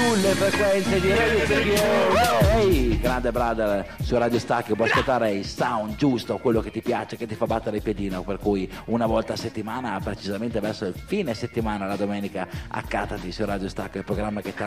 sulle frequenze di Radio Studio. Ehi, grande brother, su Radio Stacchi puoi ascoltare il sound giusto, quello che ti piace, che ti fa battere il piedino, per cui una volta a settimana, precisamente verso il fine settimana, la domenica, accatati su Radio Stacchi, il programma che